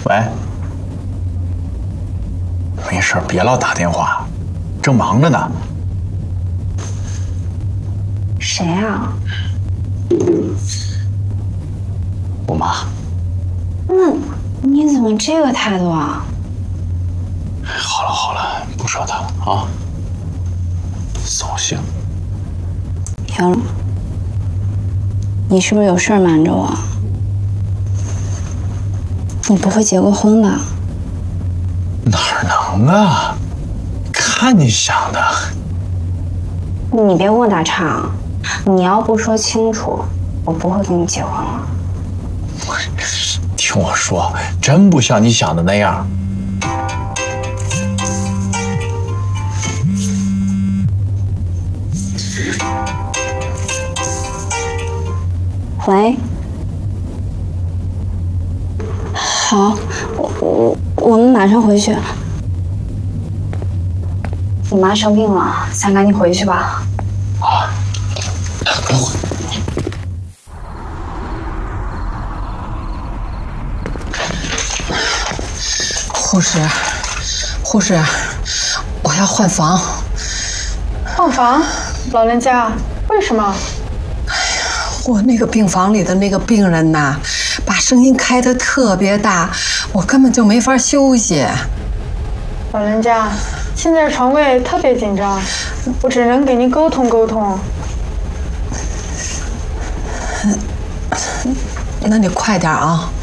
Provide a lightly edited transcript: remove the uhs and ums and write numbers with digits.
喂，没事，别老打电话，正忙着呢。 谁啊？ 我妈。 那你怎么这个态度啊？ 好了好了，不说他了啊。扫兴。 杨龙，你是不是有事儿瞒着我？你不会结过婚吧？ 哪能啊？看你想的。 你别跟我打岔，你要不说清楚，我不会跟你结婚了。 听我说，真不像你想的那样。 喂，好，我们马上回去。你妈生病了，咱赶紧回去吧。 啊，等会。 护士，我要换房。 换房？老人家，为什么？ 我那个病房里的那个病人呐，把声音开得特别大，我根本就没法休息。 老人家，现在床位特别紧张，我只能给您沟通沟通。 那你快点啊！